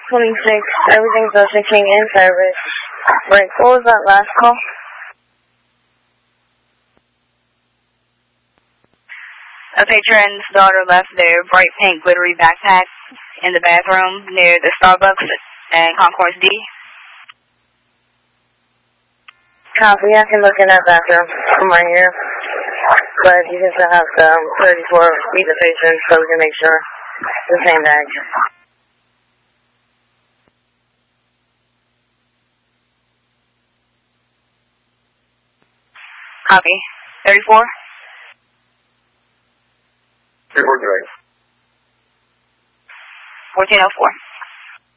26, everything's Ocean King in service. Right, what was that last call? A patron's daughter left their bright pink glittery backpack in the bathroom near the Starbucks and Concourse D. Copy, I can look in that bathroom from right here. But you can still have the 34 meet the patient so we can make sure it's the same bag. Copy. 34? 34 direct. 1404.